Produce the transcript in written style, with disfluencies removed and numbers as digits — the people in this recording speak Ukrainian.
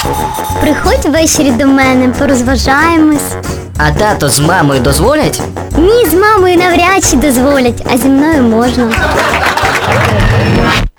Приходь ввечері до мене, порозважаємось. А тато з мамою дозволять? Ні, з мамою навряд чи дозволять, а зі мною можна.